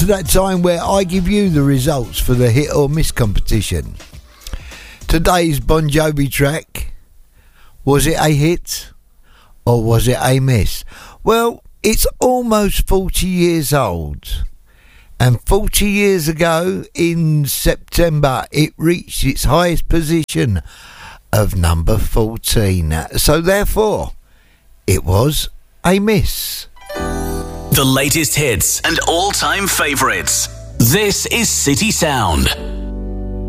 To that time where I give you the results for the hit or miss competition. Today's Bon Jovi track, was it a hit or was it a miss? Well, it's almost 40 years old, and 40 years ago in September it reached its highest position of number 14, so therefore it was a miss. The latest hits and all-time favourites. This is City Sound.